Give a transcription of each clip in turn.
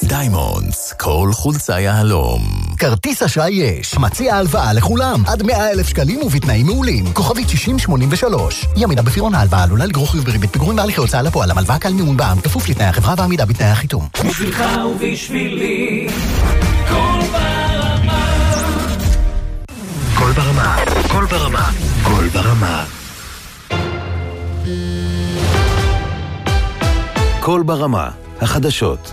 דיימונדס, כל חולצה יהלום. כרטיס אשראי יש, מציע הלוואה לכולם, עד 100,000 שקלים ובתנאים מעולים. כוכבית 6083. ימינה בפירעון ההלוואה עלולה לגרור חיוב בריבית פיגורים בהליכי הוצאה לפועל. המלוואה כלל מימון בע"מ, כפוף לתנאי החברה ועמידה בתנאי החיתום. בשבילך ובשבילי, קול ברמה. קול ברמה, קול ברמה, קול ברמה. קול ברמה, החדשות.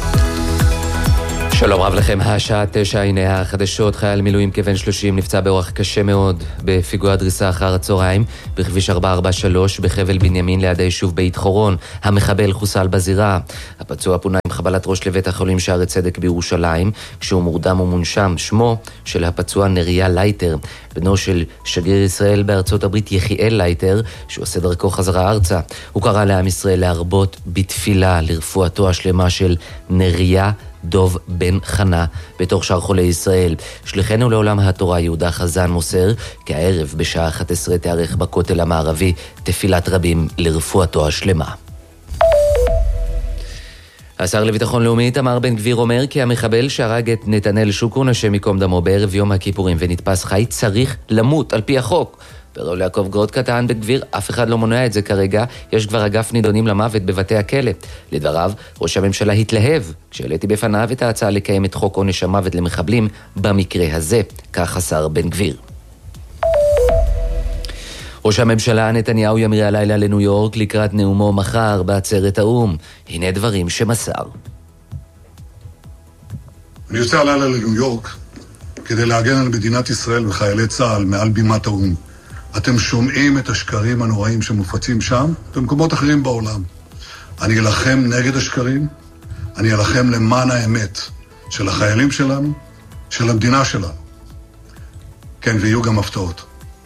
שלום רב לכם, השעה 9, הנה החדשות. חייל מילואים כבן 30 נפצע באורח קשה מאוד בפיגוע דריסה אחר הצהריים בכביש 443 בחבל בנימין ליד היישוב בית חורון. המחבל חוסל בזירה. הפצוע פונה עם חבלת ראש לבית החולים שערי צדק בירושלים כשהוא מורדם ומונשם. שמו של הפצוע נריה לייטר, בנו של שגריר ישראל בארצות הברית יחיאל לייטר, שעושה דרכו חזרה ארצה. הוא קרא לעם ישראל להרבות בתפילה לרפואתו השלמה של נריה דוב בן חנה בתוך שאר חולי ישראל. שליחנו לעולם התורה יהודה חזן מוסר כי הערב בשעה 11 תארך בכותל המערבי תפילת רבים לרפואתו השלמה. השר לביטחון לאומי איתמר בן גביר אומר כי המחבל שהרג את נתנאל שוקרון השם ייקום דמו בערב יום הכיפורים ונתפס חי צריך למות על פי החוק. ברול יעקב גרות קטן בן גביר, אף אחד לא מונע את זה כרגע, יש כבר אגף נידונים למוות בבתי הכלא. לדבריו, ראש הממשלה התלהב כשהעליתי בפניו את ההצעה לקיים את חוק עונש המוות למחבלים במקרה הזה, כך השר בן גביר. ראש הממשלה נתניהו ימריא הלילה לניו יורק לקראת נאומו מחר בעצרת האו"ם. הנה דברים שמסר. אני יוצא הלילה לניו יורק כדי להגן על מדינת ישראל וחיילי צה"ל מעל בימת האו"ם. אתם שומעים את השקרים הנוראים שמופצים שם, במקומות אחרים בעולם. אני אלחם נגד השקרים, אני אלחם למען האמת של החיילים שלנו, של המדינה שלנו. כן, ויהיו גם הפתעות.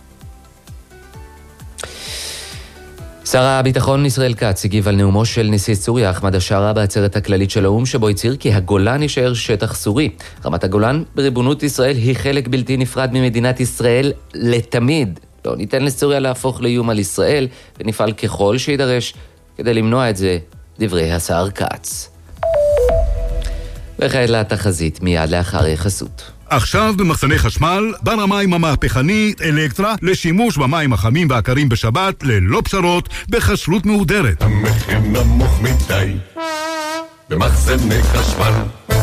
שר הביטחון ישראל כץ הגיב על נאומו של נשיא סוריה אחמד השארה בעצרת הכללית של האו"ם, שבו הצהיר כי הגולן יישאר שטח סורי. רמת הגולן בריבונות ישראל היא חלק בלתי נפרד ממדינת ישראל לתמיד. לא ניתן לסוריה להפוך לאיום על ישראל, ונפעל ככל שידרש כדי למנוע את זה, דברי השר כץ. וכעת לתחזית מיד לאחר חסות. עכשיו במחסני חשמל, בר המים המהפכנית אלקטרה לשימוש במים החמים והקרים בשבת ללא פשרות בכשרות מהודרת. המחיר נמוך מדי במחסני חשמל.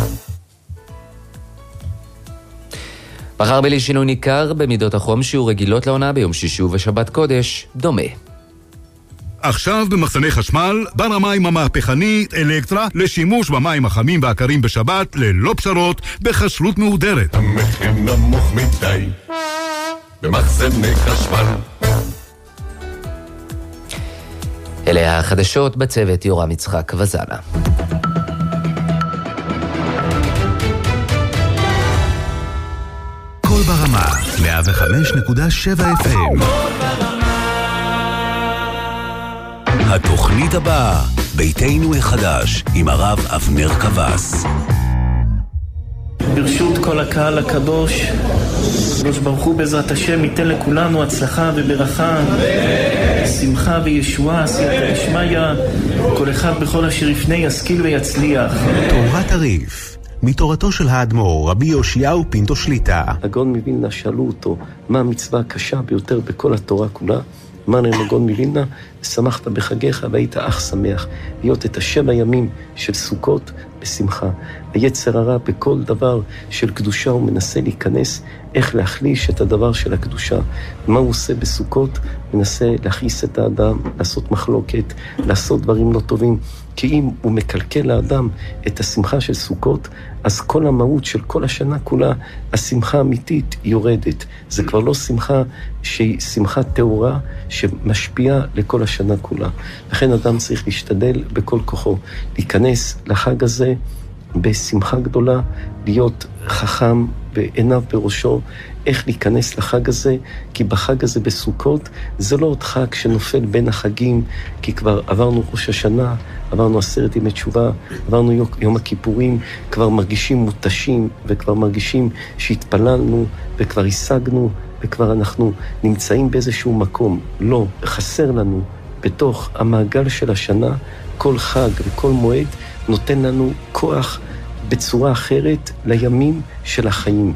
מחר בלי שינוי ניכר במידות החום שיהיו רגילות לעונה ביום שישי ובשבת קודש דומה. עכשיו במחסני חשמל, בר המים המהפכנית אלקטרה לשימוש במים החמים והקרים בשבת ללא פשרות בכשרות מהודרת. המחיר נמוך מדי במחסני חשמל. אלה החדשות בצוות יורם יצחק וזנה. קול ברמה 105.7 FM. התוכנית הבאה, ביתנו החדש, עם הרב אבנר קבס. ברשות כל הקהל הקדוש, הקדוש ברוך הוא בעזרת השם ייתן לכולנו הצלחה וברכה, שמחה וישועה, סייעתא דשמיא, כל אחד בכל אשר יפנה ישכיל ויצליח. תורת הריף, מתורתו של האדמו"ר רבי יאשיהו פינטו שליטא. הגאון מווילנה שאלו אותו מה המצווה הקשה ביותר בכל התורה כולה. אמר להם הגאון מווילנה, שמחת בחגיך והיית אך שמח, להיות את 7 ימים של סוכות בשמחה. היצר הרע בכל דבר של קדושה הוא מנסה להיכנס איך להחליש את הדבר של הקדושה. מה הוא עושה בסוכות? מנסה להכעיס את האדם, לעשות מחלוקת, לעשות דברים לא טובים. כי אם הוא מקלקל לאדם את השמחה של סוכות, אז כל המהות של כל השנה כולה, השמחה האמיתית יורדת. זה כבר לא שמחה שהיא שמחה טהורה שמשפיעה לכל השנה כולה. לכן אדם צריך להשתדל בכל כוחו, להיכנס לחג הזה בשמחה גדולה, להיות חכם בעיניו בראשו, איך להיכנס לחג הזה, כי בחג הזה בסוכות זה לא עוד חג שנופל בין החגים, כי כבר עברנו ראש השנה, עברנו 10 ימי תשובה, עברנו יום הכיפורים, כבר מרגישים מותשים וכבר מרגישים שהתפללנו וכבר השגנו וכבר אנחנו נמצאים באיזשהו מקום. לא, חסר לנו בתוך המעגל של השנה, כל חג וכל מועד נותן לנו כוח בצורה אחרת לימים של החיים.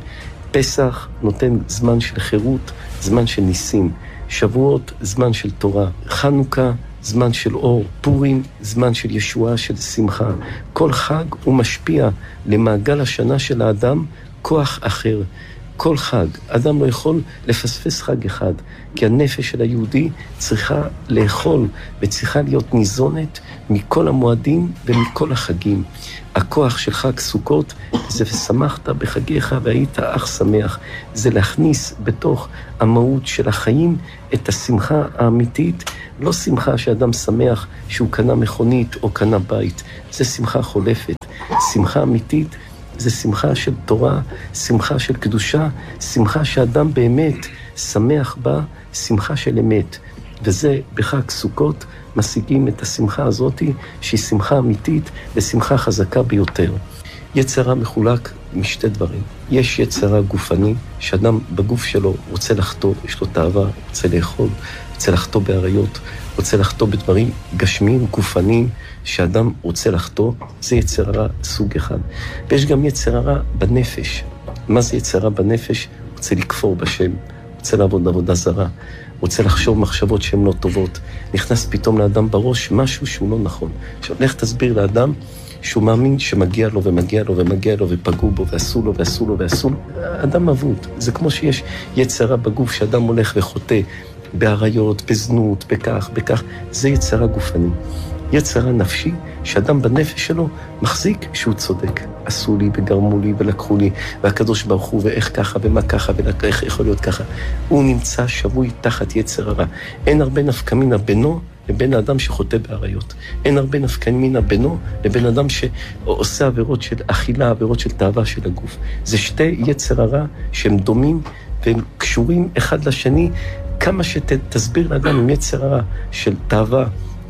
פסח נותן זמן של חירות, זמן של ניסים. שבועות, זמן של תורה. חנוכה, זמן של אור. פורים, זמן של ישועה, של שמחה. כל חג הוא משפיע למעגל השנה של האדם כוח אחר. כל חג, אדם לא יכול לפספס חג אחד, כי הנפש של היהודי צריכה לאכול וצריכה להיות ניזונת מכל המועדים ומכל החגים. הכוח של חג סוכות זה ושמחת בחגיך והיית אך שמח. זה להכניס בתוך המהות של החיים את השמחה האמיתית, לא שמחה שאדם שמח שהוא קנה מכונית או קנה בית, זה שמחה חולפת. שמחה אמיתית זה שמחה של תורה, שמחה של קדושה, שמחה שאדם באמת שמח בה, שמחה של אמת. וזה בחג סוכות משיגים את השמחה הזאת, שהיא שמחה אמיתית ושמחה חזקה ביותר. יצרה מחולק משתי דברים. יש יצרה גופני, שאדם בגוף שלו רוצה לחטוא, יש לו תאווה, רוצה לאכול, רוצה לחטוא בעריות, רוצה לחטוא בדברים גשמיים, גופניים, שאדם רוצה לחטוא, זה יצר הרע סוג אחד. ויש גם יצר הרע בנפש. מה זה יצר הרע בנפש? רוצה לכפור בשם, רוצה לעבוד עבודה זרה, רוצה לחשוב מחשבות שהן לא טובות. נכנס פתאום לאדם בראש משהו שהוא לא נכון. עכשיו, לך תסביר לאדם שהוא מאמין שמגיע לו ומגיע לו ומגיע לו ופגעו בו ועשו לו ועשו לו ועשו לו. אדם אבוד. זה כמו שיש יצר הרע בגוף שאדם הולך וחוטא בעריות, בזנות, בכך. זה יצר הרע גופני. יצר נפשי, שאדם בנפש שלו מחזיק שהוא צודק. עשו לי וגרמו לי ולקחו לי, והקדוש ברוך הוא ואיך ככה ומה ככה ואיך יכול להיות ככה. הוא נמצא שבוי תחת יצר הרע. אין הרבה נפקמינה בינו לבין האדם שחוטא בעריות. אין הרבה נפקמינה בינו לבין אדם שעושה עבירות של אכילה, עבירות של תאווה של הגוף. זה שתי יצר הרע שהם דומים והם קשורים אחד לשני. כמה שתסביר לאדם עם יצר הרע של תאווה,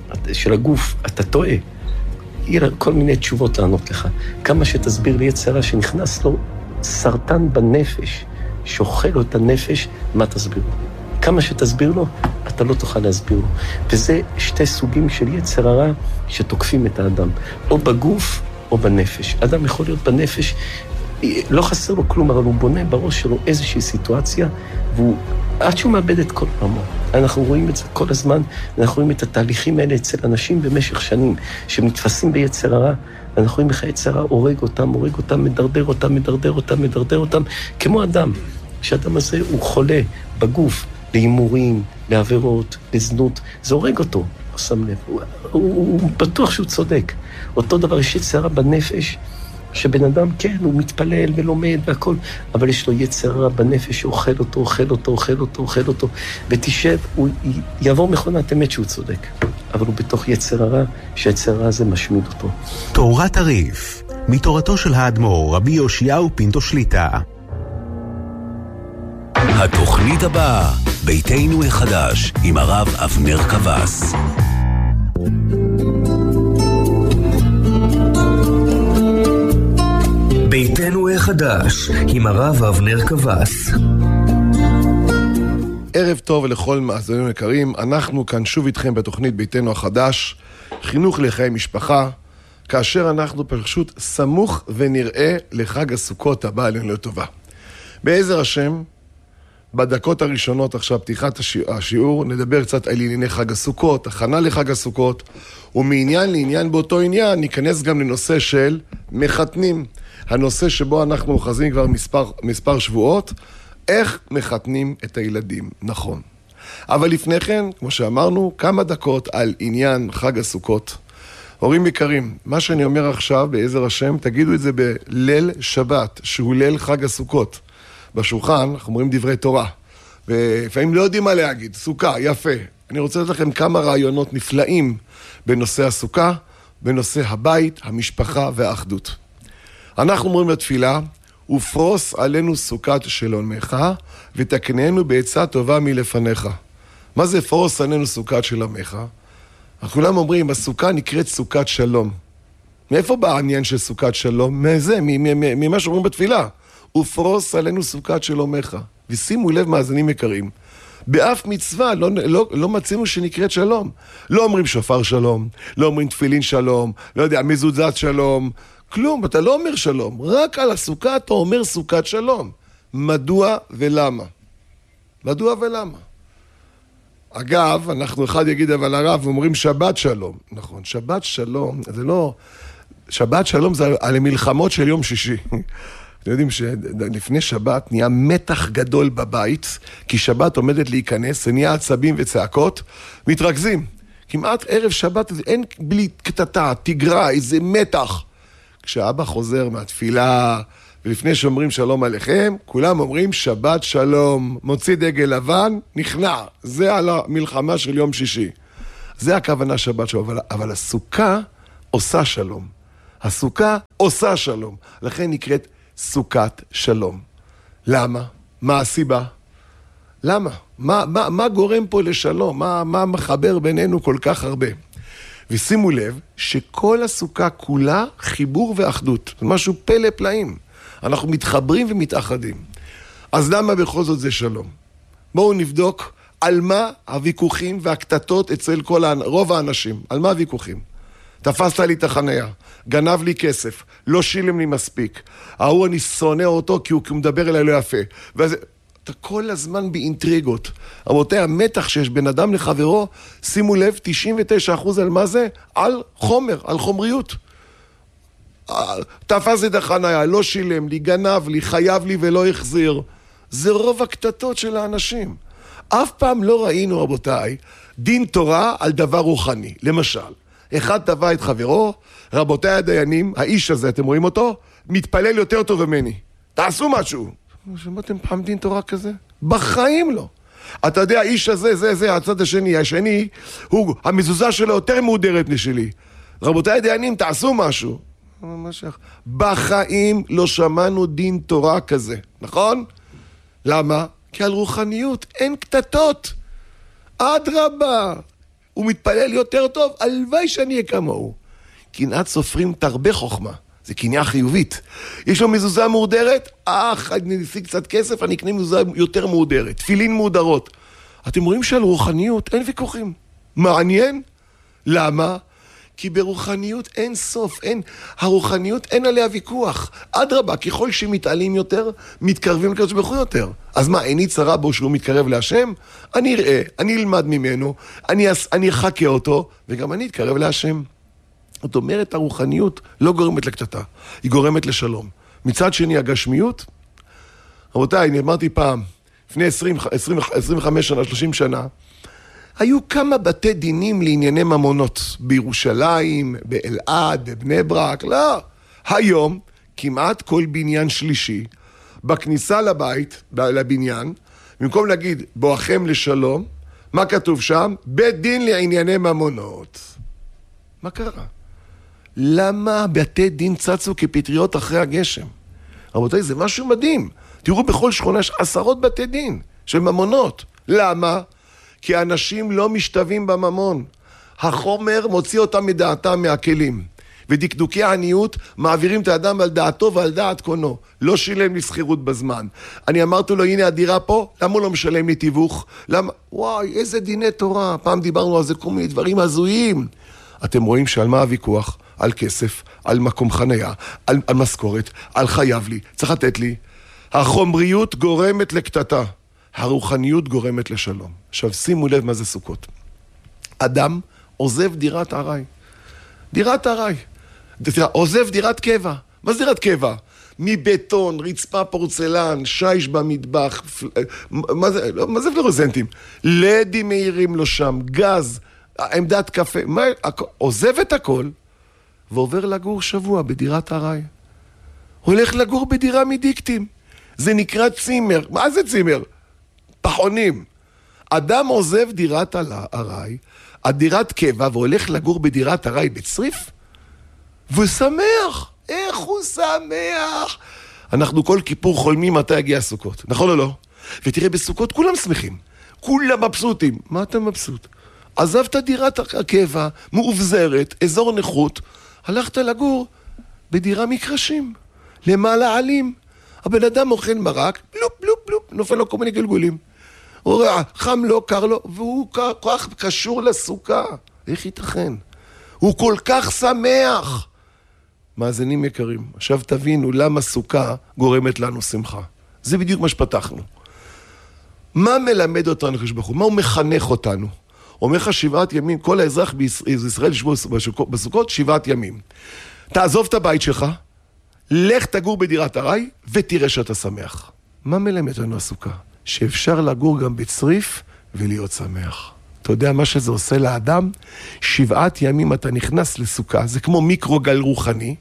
של הגוף, אתה טועה. יהיה כל מיני תשובות לענות לך. כמה שתסביר לי יצרה שנכנס לו סרטן בנפש, שאוכל לו את הנפש, מה תסביר לו? כמה שתסביר לו, אתה לא תוכל להסביר לו. וזה שתי סוגים של יצר הרע שתוקפים את האדם. או בגוף או בנפש. אדם יכול להיות בנפש, לא חסר לו כלום, אבל הוא בונה בראש שלו איזושהי סיטואציה, והוא עד שהוא מאבד את כל פעמו. אנחנו רואים את זה כל הזמן, אנחנו רואים את התהליכים האלה אצל אנשים במשך שנים, שמתפסים ביצר הרע, אנחנו רואים איך היצר הרע הורג אותם, מדרדר אותם, כמו אדם, שהאדם הזה הוא חולה בגוף, להימורים, לעבירות, לזנות, זה הורג אותו, לא שם לב, הוא בטוח שהוא צודק. אותו דבר יש יצר הרע בנפש, שבן אדם, כן, הוא מתפלל ולומד והכל, אבל יש לו יצר רע בנפש שאוכל אותו, ותשב, הוא יעבור מכונת אמת שהוא צודק. אבל הוא בתוך יצר הרע, שהיצר הרע הזה משמיד אותו. תורת הריף, מתורתו של האדמו"ר רבי יאשיהו פינטו שליט"א. התוכנית הבאה, ביתנו החדש, עם הרב אבנר קבס. ביתנו החדש, עם הרב אבנר קבס. ערב טוב לכל מאזינים יקרים, אנחנו כאן שוב איתכם בתוכנית ביתנו החדש, חינוך לחיי משפחה, כאשר אנחנו פשוט סמוך ונראה לחג הסוכות הבא עלינו לטובה. בעזר השם, בדקות הראשונות עכשיו פתיחת השיעור, נדבר קצת על ענייני חג הסוכות, הכנה לחג הסוכות, ומעניין לעניין באותו עניין ניכנס גם לנושא של מחתנים. הנושא שבו אנחנו אוחזים כבר מספר שבועות, איך מחתנים את הילדים, נכון. אבל לפני כן, כמו שאמרנו, כמה דקות על עניין חג הסוכות. הורים יקרים, מה שאני אומר עכשיו בעזר השם, תגידו את זה בליל שבת, שהוא ליל חג הסוכות. בשולחן אנחנו אומרים דברי תורה, ולפעמים לא יודעים מה להגיד, סוכה, יפה. אני רוצה לתת לכם כמה רעיונות נפלאים בנושא הסוכה, בנושא הבית, המשפחה והאחדות. אנחנו אומרים לתפילה, ופרוס עלינו סוכת שלומך, ותקננו בעצה טובה מלפניך. מה זה פרוס עלינו סוכת שלומך? כולם אומרים, הסוכה נקראת סוכת שלום. מאיפה בא העניין של סוכת שלום? ממה שאומרים בתפילה. ופרוס עלינו סוכת שלומך. ושימו לב מאזינים יקרים, באף מצווה לא מצינו שנקראת שלום. לא אומרים שופר שלום, לא אומרים תפילין שלום, לא יודע, מזוזת שלום. כלום, אתה לא אומר שלום. רק על הסוכה אתה אומר סוכת שלום. מדוע ולמה? מדוע ולמה? אגב, אנחנו אחד יגיד אבל הרב, אומרים שבת שלום. נכון, שבת שלום, זה לא... שבת שלום זה על המלחמות של יום שישי. אתם יודעים שלפני שבת נהיה מתח גדול בבית, כי שבת עומדת להיכנס, זה נהיה עצבים וצעקות, מתרכזים. כמעט ערב שבת אין בלי קטטה, תגרה, איזה מתח. כשאבא חוזר מהתפילה, ולפני שאומרים שלום עליכם, כולם אומרים שבת שלום, מוציא דגל לבן, נכנע. זה על המלחמה של יום שישי. זה הכוונה שבת שלום, אבל הסוכה עושה שלום. הסוכה עושה שלום. לכן נקראת סוכת שלום. למה? מה הסיבה? למה? מה גורם פה לשלום? מה מחבר בינינו כל כך הרבה? ושימו לב שכל הסוכה כולה חיבור ואחדות. זה משהו פלא פלאים. אנחנו מתחברים ומתאחדים. אז למה בכל זאת זה שלום? בואו נבדוק על מה הוויכוחים והקטטות אצל רוב האנשים. על מה הוויכוחים? תפסת לי את החניה, גנב לי כסף, לא שילם לי מספיק. ההוא אני שונא אותו כי הוא מדבר אליי לא יפה. ואז אתה כל הזמן באינטריגות. רבותיי, המתח שיש בין אדם לחברו, שימו לב, 99% על מה זה? על חומר, על חומריות. תפס את החניה, לא שילם לי, גנב לי, חייב לי ולא החזיר. זה רוב הקטטות של האנשים. אף פעם לא ראינו, רבותיי, דין תורה על דבר רוחני. למשל, אחד תבע את חברו, רבותיי הדיינים, האיש הזה, אתם רואים אותו? מתפלל יותר טוב ממני. תעשו משהו. שמעתם פעם דין תורה כזה? בחיים לא. אתה יודע, האיש הזה, זה, הצד השני, המזוזה שלו יותר מהודרת משלי. רבותיי הדיינים, תעשו משהו. בחיים לא שמענו דין תורה כזה, נכון? למה? כי על רוחניות אין קטטות. אדרבה. הוא מתפלל יותר טוב, הלוואי שאני אהיה כמוהו. קנאת סופרים תרבה חוכמה, זה קנאה חיובית. יש לו מזוזה מהודרת, אני נשיג קצת כסף, אני אקנה מזוזה יותר מהודרת, תפילין מהודרות. אתם רואים שעל רוחניות אין ויכוחים. מעניין? למה? כי ברוחניות אין סוף, הרוחניות אין עליה ויכוח. אדרבה, ככל שמתעלים יותר, מתקרבים לקדוש ברוך הוא יותר. אז מה, איני צרה בו שהוא מתקרב להשם? אני אראה, אני אלמד ממנו, אני אחכה אותו, וגם אני אתקרב להשם. זאת אומרת, הרוחניות לא גורמת לקטטה, היא גורמת לשלום. מצד שני, הגשמיות, רבותיי, אני אמרתי פעם, לפני 25 שנה, 30 שנה, היו כמה בתי דינים לענייני ממונות, בירושלים, באלעד, בבני ברק, לא. היום, כמעט כל בניין שלישי, בכניסה לבית, לבניין, במקום להגיד, בואכם לשלום, מה כתוב שם? בית דין לענייני ממונות. מה קרה? למה בתי דין צצו כפטריות אחרי הגשם? רבותיי, זה משהו מדהים. תראו, בכל שכונה יש 10 בתי דין של ממונות. למה? כי האנשים לא משתווים בממון. החומר מוציא אותם מדעתם מהכלים. ודקדוקי העניות מעבירים את האדם על דעתו ועל דעת קונו. לא שילם לי שכירות בזמן. אני אמרתי לו, הנה הדירה פה, למה הוא לא משלם לי תיווך? למה? וואי, איזה דיני תורה. פעם דיברנו על זה כל מיני דברים הזויים. אתם רואים שעל מה הוויכוח? על כסף, על מקום חניה, על משכורת, על חייב לי, צריך לתת לי. החומריות גורמת לקטטה. הרוחניות גורמת לשלום. עכשיו שימו לב מה זה סוכות. אדם עוזב דירת ארעי. דירת ארעי. עוזב דירת קבע. מה זה דירת קבע? מבטון, רצפה פורצלן, שיש במטבח, מה זה פלורסנטים? לדים מהירים לו שם, גז, עמדת קפה, עוזב את הכל ועובר לגור שבוע בדירת ארעי. הולך לגור בדירה מדיקטים. זה נקרא צימר. מה זה צימר? פחונים. אדם עוזב דירת ארעי, הדירת קבע, והולך לגור בדירת ארעי בצריף, והוא שמח. איך הוא שמח? אנחנו כל כיפור חולמים מתי יגיע הסוכות, נכון או לא? ותראה, בסוכות כולם שמחים, כולם מבסוטים. מה אתה מבסוט? עזבת דירת הקבע, מאובזרת, אזור נכות, הלכת לגור בדירה מקרשים, למעלה עלים. הבן אדם אוכל מרק, בלופ, בלופ, בלופ, נופל לו כל מיני גלגולים. הוא רואה, חם לו, קר לו, והוא כל כך קשור לסוכה. איך ייתכן? הוא כל כך שמח. מאזינים יקרים, עכשיו תבינו למה סוכה גורמת לנו שמחה. זה בדיוק מה שפתחנו. מה מלמד אותנו הקדוש ברוך הוא? מה הוא מחנך אותנו? אומר לך 7 ימים, כל האזרח בישראל ישבו בסוכות 7 ימים. תעזוב את הבית שלך, לך תגור בדירת ארעי ותראה שאתה שמח. מה מלמד לנו הסוכה? שאפשר לגור גם בצריף ולהיות שמח. אתה יודע מה שזה עושה לאדם? 7 ימים אתה נכנס לסוכה, זה כמו מיקרוגל רוחני,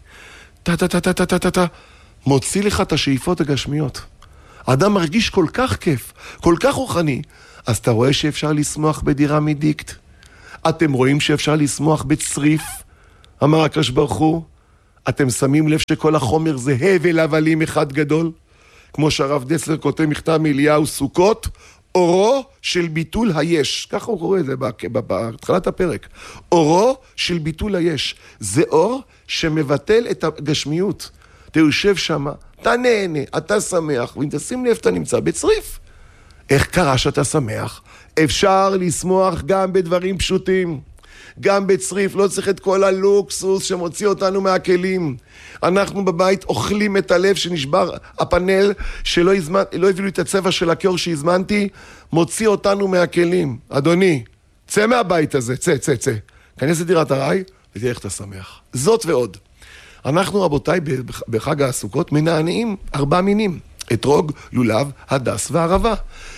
מוציא לך את השאיפות הגשמיות. האדם מרגיש כל כך כיף, כל כך רוחני, אז אתה רואה שאפשר לשמוח בדירה מדיקט. אתם רואים שאפשר לשמוח בצריף, אמר הקדוש ברוך הוא. אתם שמים לב שכל החומר זה הבל הבלים אחד גדול? כמו שהרב דסלר כותב מכתב מאליהו סוכות, אורו של ביטול היש. ככה הוא קורא את זה בהתחלת הפרק. אורו של ביטול היש. זה אור שמבטל את הגשמיות. אתה יושב שם, אתה נהנה, אתה שמח, ואם תשים לב אתה נמצא בצריף. איך קרה שאתה שמח? אפשר לשמוח גם בדברים פשוטים. גם בצריף, לא צריך את כל הלוקסוס שמוציא אותנו מהכלים. אנחנו בבית אוכלים את הלב שנשבר הפאנל, שלא הביאו את הצבע של הכיור שהזמנתי, מוציא אותנו מהכלים. אדוני, צא מהבית הזה, צא. כנס לדירת ארעי, ותראה איך אתה שמח. זאת ועוד. אנחנו רבותיי בחג הסוכות מנענעים 4 מינים. אתרוג, לולב, הדס וערבה.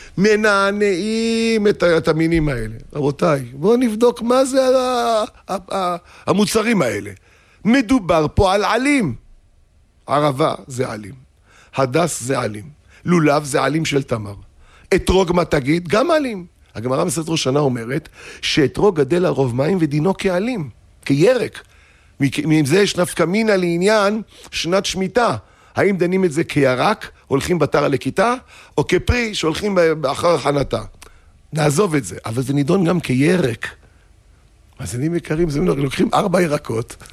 מנענעים את המינים האלה. רבותיי, בואו נבדוק מה זה המוצרים האלה. מדובר פה על עלים. ערבה זה עלים. הדס זה עלים. לולב זה עלים של תמר. אתרוג מה תגיד? גם עלים. הגמרא מסכת ראש השנה אומרת שאתרוג גדל על רוב מים ודינו כעלים, כירק. מזה יש נפקא מינה לעניין שנת שמיטה. האם דנים את זה כירק, הולכים בתר לכיתה, או כפרי שהולכים אחר חנתה. נעזוב את זה, אבל זה נידון גם כירק. אז אני מכירים, זה לוקחים 4 ירקות.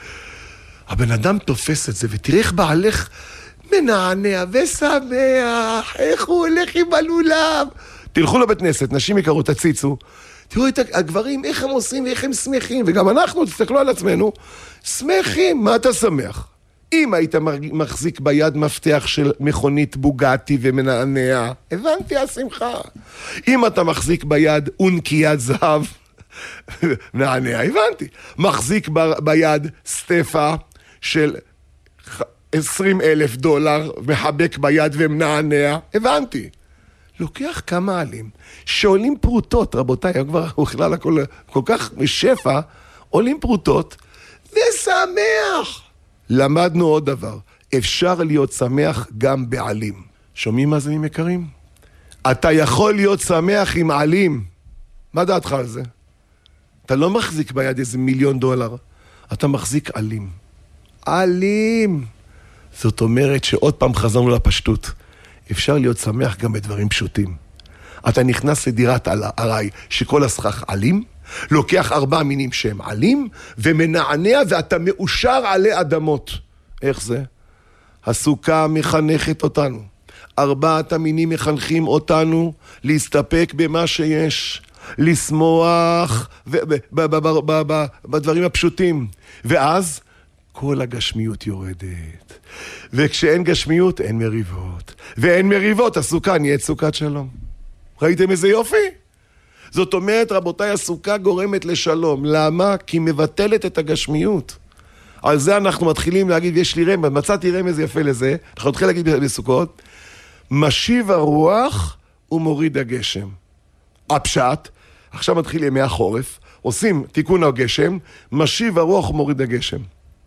הבן אדם תופס את זה, ותראה איך בעלך מנענע ושמח, איך הוא הולך עם הלולב. תלכו לבית כנסת, נשים יקרות, תציצו. תראו את הגברים, איך הם עושים ואיך הם שמחים, וגם אנחנו, תסתכלו על עצמנו, שמחים, מה אתה שמח? אם היית מחזיק ביד מפתח של מכונית בוגטי ומנענע, הבנתי השמחה. אם אתה מחזיק ביד אונקיית זהב, נענע, הבנתי. מחזיק ביד סטפה של $20,000, מחבק ביד ומנענע, הבנתי. לוקח כמה עלים שעולים פרוטות, רבותיי, כבר בכלל הכל כל כך משפע, עולים פרוטות ושמח. למדנו עוד דבר, אפשר להיות שמח גם בעלים. שומעים מה זה יקרים? אתה יכול להיות שמח עם עלים. מה דעתך על זה? אתה לא מחזיק ביד איזה $1,000,000, אתה מחזיק עלים. עלים. זאת אומרת שעוד פעם חזרנו לפשטות. אפשר להיות שמח גם בדברים פשוטים. אתה נכנס לדירת ארעי שכל הסכך עלים, לוקח 4 מינים שהם עלים, ומנענע ואתה מאושר עלי אדמות. איך זה? הסוכה מחנכת אותנו. 4 המינים מחנכים אותנו להסתפק במה שיש, לשמוח בדברים הפשוטים. ואז כל הגשמיות יורדת. וכשאין גשמיות, אין מריבות. ואין מריבות, הסוכה נהיית סוכת שלום. ראיתם איזה יופי? זאת אומרת, רבותיי, הסוכה גורמת לשלום. למה? כי היא מבטלת את הגשמיות. על זה אנחנו מתחילים להגיד, יש לי רמז, מצאתי רמז יפה לזה, אנחנו נתחיל להגיד בסוכות, משיב הרוח ומוריד הגשם. הפשט, עכשיו מתחיל ימי החורף, עושים תיקון הגשם, משיב הרוח ומוריד הגשם.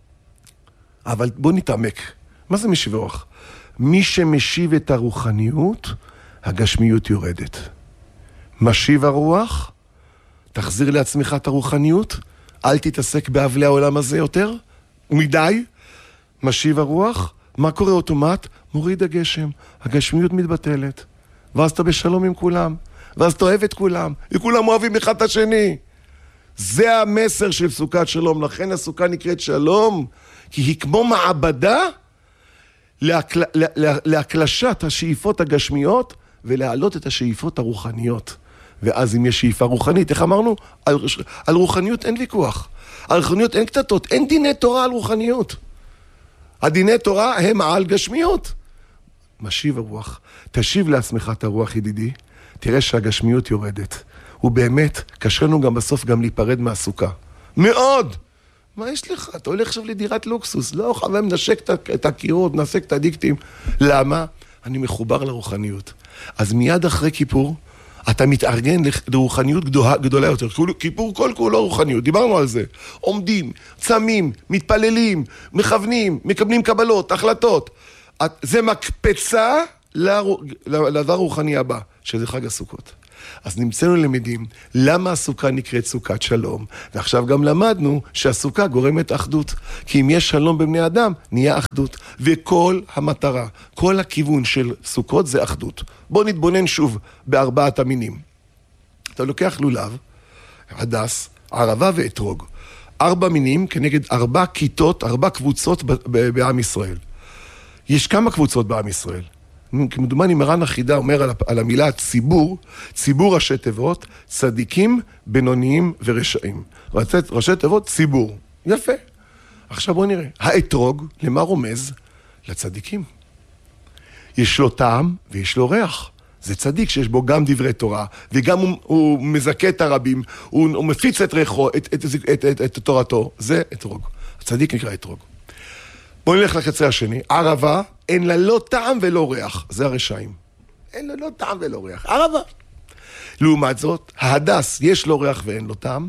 אבל בוא נתעמק. מה זה משיב הרוח? מי שמשיב את הרוחניות, הגשמיות יורדת. משיב הרוח, תחזיר לעצמך את הרוחניות, אל תתעסק באבלי העולם הזה יותר, מדי. משיב הרוח, מה קורה אוטומט? מוריד הגשם, הגשמיות מתבטלת, ואז אתה בשלום עם כולם, ואז אתה אוהב את כולם, וכולם אוהבים אחד את השני. זה המסר של סוכת שלום, לכן הסוכה נקראת שלום, כי היא כמו מעבדה להקלשת השאיפות הגשמיות, ולהעלות את השאיפות הרוחניות. ואז אם יש שאיפה רוחנית, איך אמרנו? על רוחניות אין ויכוח. על רוחניות אין קטטות, אין דיני תורה על רוחניות. הדיני תורה הם על גשמיות. משיב הרוח. תשיב לעצמך את הרוח, ידידי. תראה שהגשמיות יורדת. ובאמת, קשה לנו גם בסוף גם להיפרד מהסוכה. מאוד! מה יש לך? אתה הולך עכשיו לדירת לוקסוס. לא, חבר, נשק את הקירות, נשק את הדיקטים. למה? אני מחובר לרוחניות. אז מיד אחרי כיפור, אתה מתארגן לרוחניות גדולה יותר. כיפור כל כולו רוחניות, דיברנו על זה. עומדים, צמים, מתפללים, מכוונים, מקבלים קבלות, החלטות. זה מקפצה לדבר רוחני הבא, שזה חג הסוכות. אז נמצאנו למדים למה הסוכה נקראת סוכת שלום, ועכשיו גם למדנו שהסוכה גורמת אחדות, כי אם יש שלום בבני אדם, נהיה אחדות, וכל המטרה, כל הכיוון של סוכות זה אחדות. בואו נתבונן שוב בארבעת המינים. אתה לוקח לולב, הדס, ערבה ואתרוג, 4 מינים כנגד 4 כיתות, 4 קבוצות בעם ישראל. יש כמה קבוצות בעם ישראל? כמדומני מרן החידה אומר על המילה ציבור, ציבור ראשי תיבות, צדיקים, בינוניים ורשעים. ראשי תיבות, ציבור. יפה. עכשיו בואו נראה. האתרוג, למה רומז? לצדיקים. יש לו טעם ויש לו ריח. זה צדיק שיש בו גם דברי תורה, וגם הוא מזכה את הרבים, הוא מפיץ את ריחו, את תורתו. זה אתרוג. הצדיק נקרא אתרוג. בואו נלך לקצה השני. ערבה, אין לה לא טעם ולא ריח. זה הרשעים. אין לה לא טעם ולא ריח. ערבה. לעומת זאת, ההדס, יש לו ריח ואין לו טעם.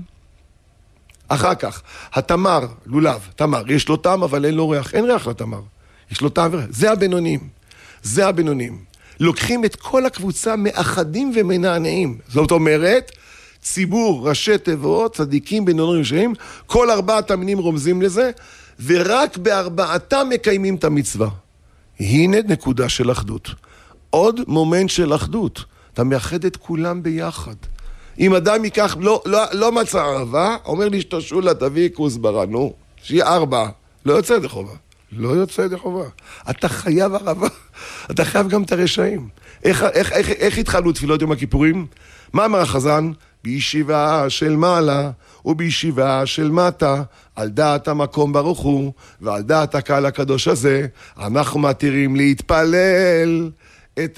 אחר כך, התמר, לולב, תמר, יש לו טעם אבל אין לו ריח. אין ריח לתמר. יש לו טעם וריח. זה הבינונים. זה הבינונים. לוקחים את כל הקבוצה מאחדים ומנענעים. זאת אומרת, ציבור, ראשי תיבות, צדיקים, בינונים ורשעים, כל 4 המינים רומזים לזה, ורק ב4 מקיימים את המצווה. הנה נקודה של אחדות. עוד מומנט של אחדות. אתה מאחד את כולם ביחד. אם אדם ייקח, לא מצא ערבה, אומר לי שתשאו לה, תביא כוסברה, נו, שיהיה 4. לא יוצא ידי חובה. לא יוצא ידי חובה. אתה חייב ערבה. אתה חייב גם את הרשעים. איך התחלנו תפילות יום הכיפורים? מה אמר החזן? בישיבה של מעלה ובישיבה של מטה, על דעת המקום ברוך הוא, ועל דעת הקהל הקדוש הזה, אנחנו מתירים להתפלל את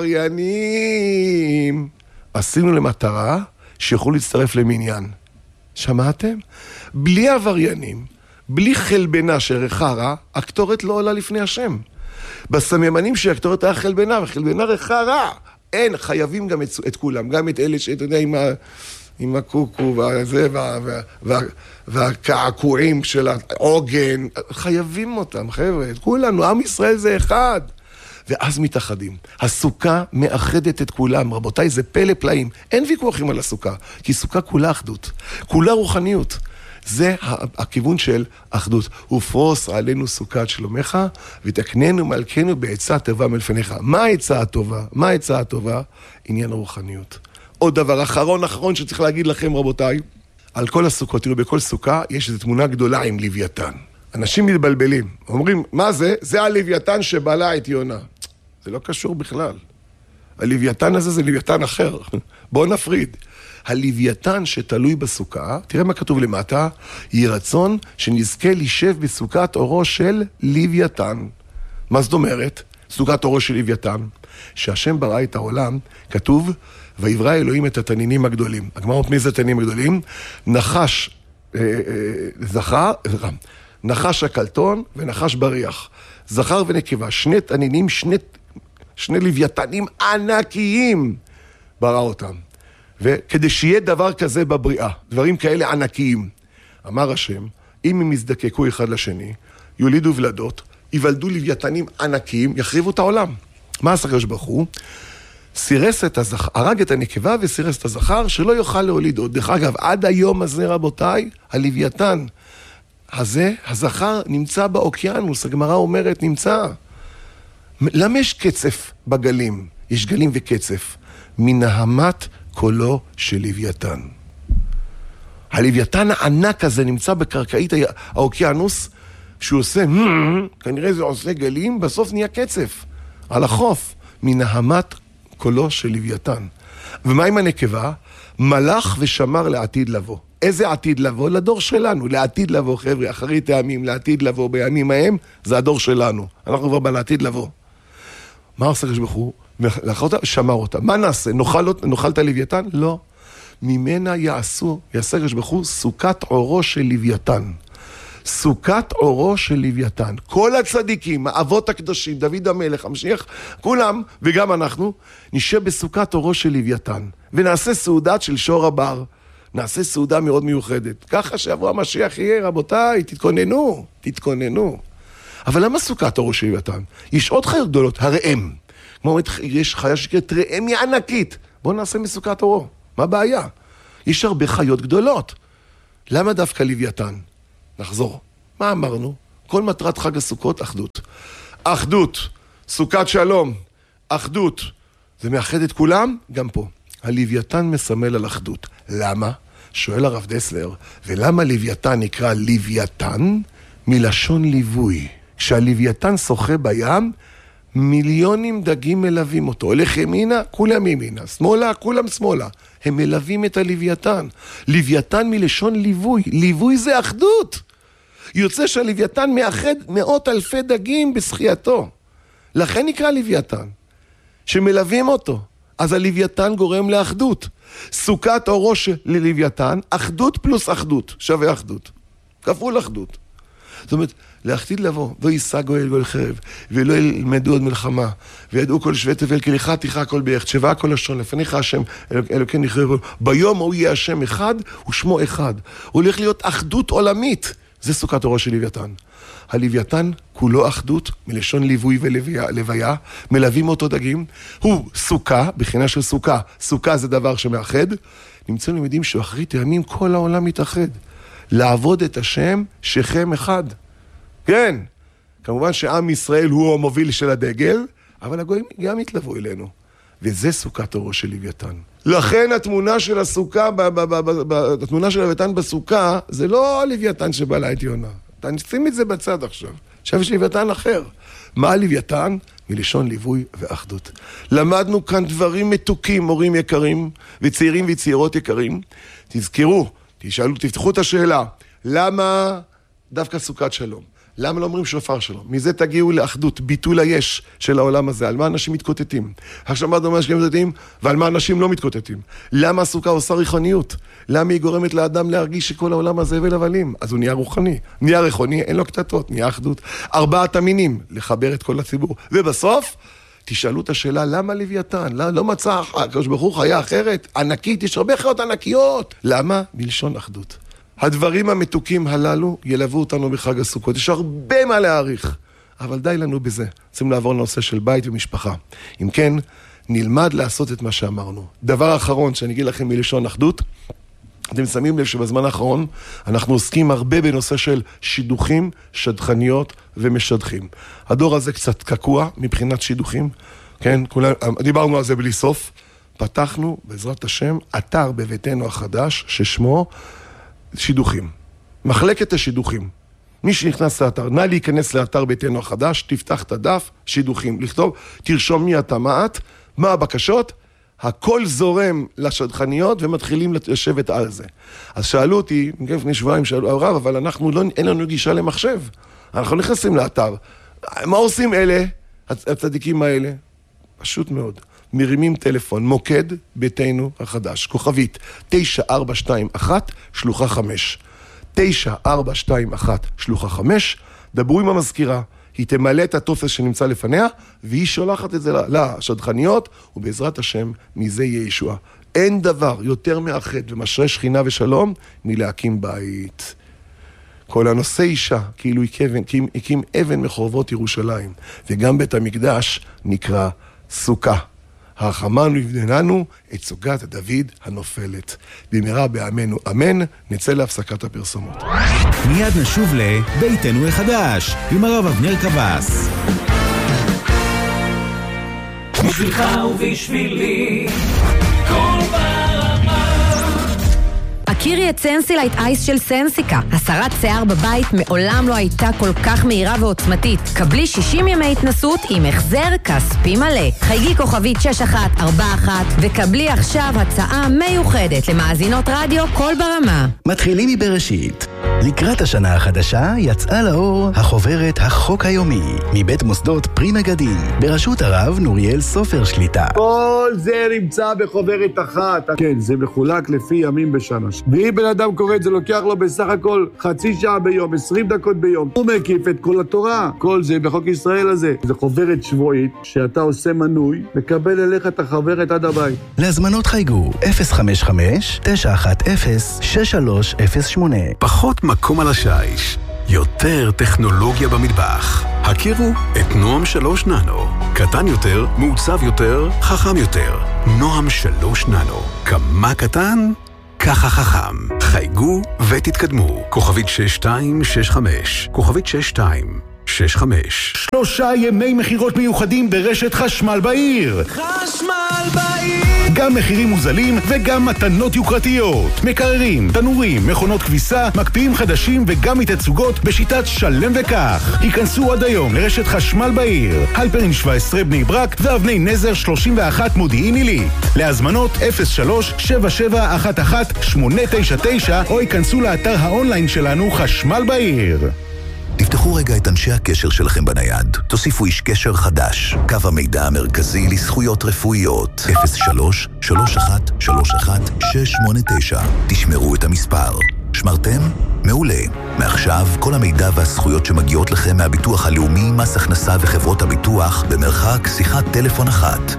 העבריינים. עשינו למטרה שיכולו להצטרף למניין. שמעתם? בלי עבריינים, בלי חלבנה שריחה רע, הקטורת לא עולה לפני השם. בסממנים שהקטורת היה חלבנה, וחלבנה ריחה רע. אין, חייבים גם את כולם, גם את אלה שאתה יודע עם הקוקו והזה, והקעקועים של העוגן, חייבים אותם, חבר'ה, את כולנו, עם ישראל זה אחד. ואז מתאחדים. הסוכה מאחדת את כולם, רבותיי, זה פלא פלאים. אין ויכוחים על הסוכה, כי סוכה כולה אחדות, כולה רוחניות. זה הכיוון של אחדות. ופרוס עלינו סוכת שלומך, ותקננו מלכנו בעצה טובה מלפניך. מה העצה הטובה? מה העצה הטובה? עניין הרוחניות. עוד דבר אחרון שצריך להגיד לכם, רבותיי, על כל הסוכות, תראו, בכל סוכה יש איזו תמונה גדולה עם לוויתן. אנשים מתבלבלים, אומרים, מה זה? זה הלוויתן שבלע את יונה. זה לא קשור בכלל. הלוויתן הזה זה לוויתן אחר. בואו נפריד. הלוויתן שתלוי בסוכה, תראה מה כתוב למטה, יהי רצון שנזכה לישב בסוכת אורו של לוויתן. מה זאת אומרת? סוכת אורו של לוויתן. שהשם ברא את העולם, כתוב, ויברא אלוהים את התנינים הגדולים. הגמרא אומרת מי זה התנינים הגדולים? נחש הקלטון ונחש בריח. זכר ונקבה, 2 תנינים, 2 לוויתנים ענקיים ברא אותם. וכדי שיהיה דבר כזה בבריאה, דברים כאלה ענקיים, אמר השם, אם הם יזדקקו אחד לשני, יולידו ולדות, יוולדו לוויתנים ענקיים, יחריבו את העולם. מה עשה הקדוש ברוך הוא? סירס את הזכר, הרג את הנקבה וסירס את הזכר, שלא יוכל להוליד עוד. דרך אגב, עד היום הזה, רבותיי, הלוויתן הזה, הזכר נמצא באוקיינוס, הגמרא אומרת נמצא. למה יש קצף בגלים? יש גלים וקצף. מנהמת קולו של לוויתן. הלוויתן הענק הזה נמצא בקרקעית האוקיינוס, שהוא עושה, כנראה זה עושה גלים, בסוף נהיה קצף על החוף, מנהמת קולו של לוויתן. ומה עם הנקבה? מלך ושמר לעתיד לבוא. איזה עתיד לבוא? לדור שלנו, לעתיד לבוא, חבר'ה, אחרית הימים, לעתיד לבוא בימים ההם, זה הדור שלנו. אנחנו כבר בעתיד לבוא. מה עושה הקדוש ברוך הוא? לקח אותה, שמר אותה. מה נעשה? נאכל את הלוויתן? לא. ממנה יעשה הקדוש ברוך הוא סוכת אורו של לוויתן. סוכת אורו של לוויתן. כל הצדיקים, האבות הקדושים, דוד המלך, המשיח, כולם, וגם אנחנו, נשב בסוכת אורו של לוויתן. ונעשה סעודת של שור הבר. נעשה סעודה מאוד מיוחדת. ככה שיבוא המשיח יהיה, רבותיי, תתכוננו. אבל למה סוכת אורו של לוויתן? יש עוד חיות גדולות, הראם. כמו יש חיה שקראת ראם היא ענקית. בואו נעשה מסוכת אורו. מה הבעיה? יש הרבה חיות גדולות. למה דווקא לוויתן? נחזור. מה אמרנו? כל מטרת חג הסוכות, אחדות. אחדות, סוכת שלום, אחדות. זה מאחד את כולם? גם פה. הלוויתן מסמל על אחדות. למה? שואל הרב דסלר, ולמה לוויתן נקרא לוויתן? מלשון ליווי. כשהלוויתן שוחה בים, מיליונים דגים מלווים אותו. הולך ימינה, כולם ימינה. שמאלה, כולם שמאלה. הם מלווים את הלוויתן. לוויתן מלשון ליווי. ליווי זה אחדות. יוצא שהלוויתן מאחד מאות אלפי דגים בשחייתו. לכן נקרא לוויתן. שמלווים אותו. אז הלוויתן גורם לאחדות. סוכת אורו של לוויתן, אחדות פלוס אחדות, שווה אחדות. כפול אחדות. זאת אומרת, לעתיד לבוא, לא יישא גואל גואל חרב, ולא ילמדו עוד מלחמה, וידעו כל שווה תבל, כי לך תיכה כל בירך, שווה כל לשון, לפניך השם, אלוקינו יכרב, ביום הוא יהיה השם אחד, ושמו אחד. הוא הולך להיות אחדות עולמית. זה סוכת אורו של לוויתן. הלוויתן כולו אחדות, מלשון ליווי ולוויה, מלווים אותו דגים, הוא סוכה, בחינה של סוכה, סוכה זה דבר שמאחד, נמצאים למדים שאחרית הימים כל העולם מתאחד, לעבוד את השם שכם אחד. כן, כמובן שעם ישראל הוא המוביל של הדגל, אבל הגויים גם יתלוו אלינו, וזה סוכת אורו של לוויתן. לכן התמונה של הסוכה, התמונה של לוויתן בסוכה, זה לא הלוויתן שבעלה את יונה. נשים את זה בצד עכשיו. עכשיו יש לוויתן אחר. מה הלוויתן? מלשון ליווי ואחדות. למדנו כאן דברים מתוקים, מורים יקרים, וצעירים וצעירות יקרים. תזכרו, תשאלו, תפתחו את השאלה, למה דווקא סוכת שלום? למה לא אומרים שופר שלום? מזה תגיעו לאחדות, ביטול היש של העולם הזה. על מה אנשים מתקוטטים? עכשיו מה דומה שגם מתקוטטים? ועל מה אנשים לא מתקוטטים? למה הסוכה עושה ריחוניות? למה היא גורמת לאדם להרגיש שכל העולם הזה ולבלים? אז הוא נהיה רוחני. נהיה ריחוני, אין לו קטטות, נהיה אחדות. 4 המינים, לחבר את כל הציבור. ובסוף, תשאלו את השאלה, למה לוויתן? לא מצא, הקדוש ברוך הוא חיה אחרת, ענקית, יש הרבה חיות ענקיות. למה? מלשון אחדות. הדברים המתוקים הללו ילוו אותנו בחג הסוכות. יש הרבה מה להעריך, אבל די לנו בזה. צריכים לעבור לנושא של בית ומשפחה. אם כן, נלמד לעשות את מה שאמרנו. דבר אחרון שאני אגיד לכם מלשון אחדות, אתם שמים לב שבזמן האחרון אנחנו עוסקים הרבה בנושא של שידוכים, שדכניות ומשדכים. הדור הזה קצת קקוע מבחינת שידוכים, כן? דיברנו על זה בלי סוף. פתחנו בעזרת השם אתר בביתנו החדש ששמו שידוכים. מחלקת השידוכים. מי שנכנס לאתר, נא להיכנס לאתר ביתנו החדש, תפתח את הדף, שידוכים. לכתוב, תרשום מי אתה מעט, מה הבקשות, הכל זורם לשדכניות ומתחילים לשבת על זה. אז שאלו אותי, לפני שבועיים שאלו, הרב, אבל אנחנו אין לנו גישה למחשב. אנחנו נכנסים לאתר. מה עושים אלה, הצדיקים האלה? פשוט מאוד. מרימים טלפון, מוקד ביתנו החדש, כוכבית 9421 שלוחה 5. 9421 שלוחה 5, דברו עם המזכירה, היא תמלא את הטופס שנמצא לפניה, והיא שולחת את זה לשדכניות, ובעזרת השם מזה יהיה ישועה. אין דבר יותר מאחד ומשרה שכינה ושלום מלהקים בית. כל הנושא אישה, כאילו הקים אבן מחורבות ירושלים, וגם בית המקדש נקרא סוכה. הרחמנו ובננו את סוגת דוד הנופלת. במהרה בימינו אמן. נצא להפסקת הפרסומות. מיד נשוב לביתנו החדש עם הרב אבנר קבס. בשבילך ובשבילי כל ברמה. הכירי את סנסילייט אייס של סנסיקה. הסרת שיער בבית מעולם לא הייתה כל כך מהירה ועוצמתית. קבלי 60 ימי התנסות עם החזר כספי מלא. חייגי כוכבית 6141 וקבלי עכשיו הצעה מיוחדת למאזינות רדיו כל ברמה. מתחילים מבראשית. לקראת השנה החדשה יצאה לאור החוברת החוק היומי מבית מוסדות פרי מגדים בראשות הרב נוריאל סופר שליטה. כל זה נמצא בחוברת אחת. כן, זה מחולק לפי ימים בשנה. ואם בן אדם קורא את זה לוקח לו בסך הכל חצי שעה ביום, 20 דקות ביום. הוא מקיף את כל התורה. כל זה בחוק ישראל הזה. זה חוברת שבועית שאתה עושה מנוי, מקבל אליך את החוברת עד הבית. להזמנות חייגו 055-910-6308. פחות מקום על השיש, יותר טכנולוגיה במטבח. הכירו את נועם 3 ננו. קטן יותר, מעוצב יותר, חכם יותר. נועם 3 ננו. כמה קטן? ככה חכם. חייגו ותתקדמו. כוכבית 6265. כוכבית 6265. 3 ימי מחירות מיוחדים ברשת חשמל בעיר. חשמל בעיר. גם מחירים מוזלים וגם מתנות יוקרתיות. מקררים, תנורים, מכונות כביסה, מקפיאים חדשים וגם מתצוגות בשיטת שלם וכך. היכנסו עד היום לרשת חשמל בעיר. הלפרין 17 בני ברק ואבני נזר 31 מודיעין עילית. להזמנות 03-7711-899 או היכנסו לאתר האונליין שלנו חשמל בעיר. תפתחו רגע את אנשי הקשר שלכם בנייד. תוסיפו איש קשר חדש. קו המידע המרכזי לזכויות רפואיות. 03-3131-689. תשמרו את המספר. שמרתם? מעולה. מעכשיו כל המידע והזכויות שמגיעות לכם מהביטוח הלאומי, מס הכנסה וחברות הביטוח במרחק שיחת טלפון אחת.